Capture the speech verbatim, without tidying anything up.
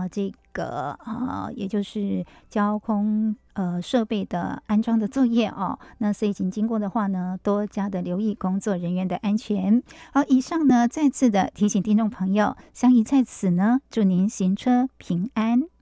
呃这个呃也就是交通呃设备的安装的作业哦。那所以请经过的话呢，多加的留意工作人员的安全。好，以上呢再次的提醒听众朋友，相宜在此呢，祝您行车平安。